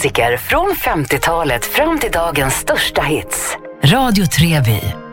klassiker från 50-talet fram till dagens största hits. Radio Treby.